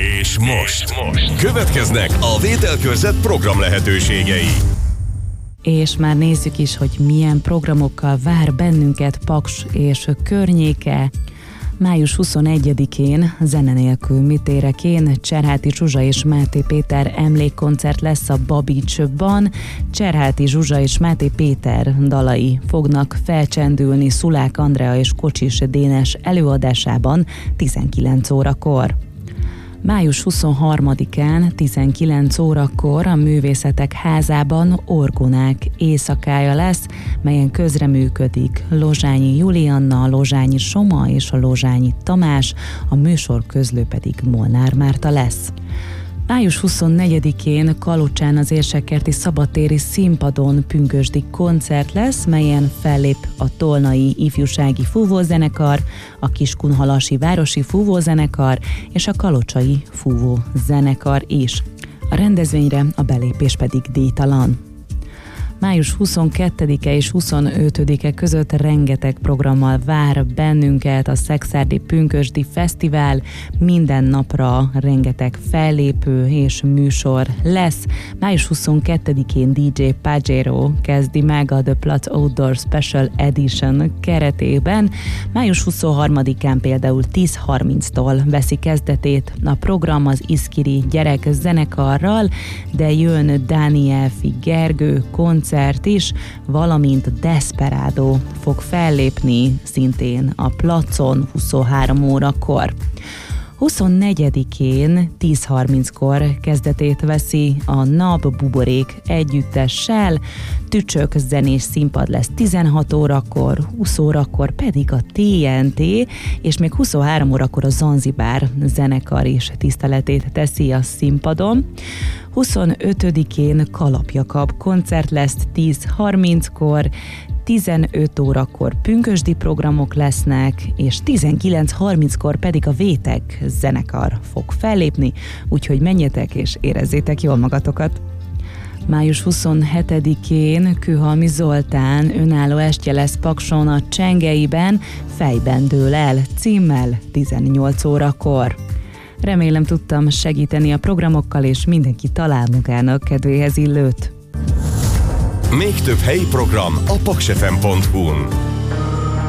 És most következnek a Vételkörzet program lehetőségei. És már nézzük is, hogy milyen programokkal vár bennünket Paks és környéke. Május 21-én, zene nélkül mitérekén Cserháti Zsuzsa és Máté Péter emlékkoncert lesz a Babicsban. Cserháti Zsuzsa és Máté Péter dalai fognak felcsendülni Szulák Andrea és Kocsis Dénes előadásában 19 órakor. Május 23-án 19 órakor a Művészetek Házában Orgonák éjszakája lesz, melyen közreműködik Lozsányi Julianna, Lozsányi Soma és a Lozsányi Tamás, a műsor közlő pedig Molnár Márta lesz. Május 24-én Kalocsán az Érsekkerti Szabadtéri Színpadon pünkösdi koncert lesz, melyen fellép a Tolnai Ifjúsági Fúvózenekar, a Kiskunhalasi Városi Fúvózenekar és a Kalocsai Fúvózenekar is. A rendezvényre a belépés pedig díjtalan. Május 22-e és 25-e között rengeteg programmal vár bennünket a Szekszárdi Pünkösdi Fesztivál. Minden napra rengeteg fellépő és műsor lesz. Május 22-én DJ Pajero kezdi meg a The Platz Outdoor Special Edition keretében. Május 23-án például 10:30-tól veszi kezdetét a program az Iszkiri Gyerek zenekarral, de jön Dánielfi Gergő koncert is, valamint Desperado fog fellépni szintén a Placon 23 órakor. 24-én 10:30-kor kezdetét veszi a Nap Buborék együttessel, Tücsök zenés színpad lesz 16 órakor, 20 órakor pedig a TNT, és még 23 órakor a Zanzibár zenekar is tiszteletét teszi a színpadon. 25-én Kalap Jakab koncert lesz 10:30-kor, 15 órakor pünkösdi programok lesznek, és 19:30-kor pedig a Vétek zenekar fog fellépni, úgyhogy menjetek és érezzétek jól magatokat. Május 27-én Kőhalmi Zoltán önálló estje lesz Pakson a Csengeiben, Fejben dől el címmel 18 órakor. Remélem tudtam segíteni a programokkal, és mindenki talál magának kedvéhez illőt. Még több helyi program a paksfm.hu-n.